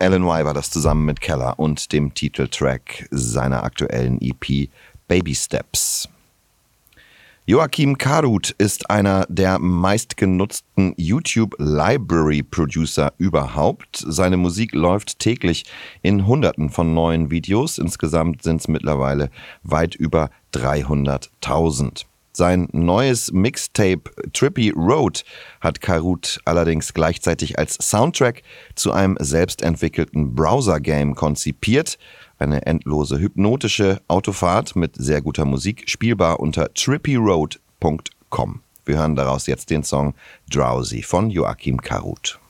Alan Y. war das zusammen mit Keller und dem Titeltrack seiner aktuellen EP Baby Steps. Joachim Karut ist einer der meistgenutzten YouTube-Library-Producer überhaupt. Seine Musik läuft täglich in Hunderten von neuen Videos. Insgesamt sind es mittlerweile weit über 300.000. Sein neues Mixtape Trippy Road hat Karut allerdings gleichzeitig als Soundtrack zu einem selbstentwickelten Browser-Game konzipiert. Eine endlose hypnotische Autofahrt mit sehr guter Musik, spielbar unter trippyroad.com. Wir hören daraus jetzt den Song Drowsy von Joachim Karut.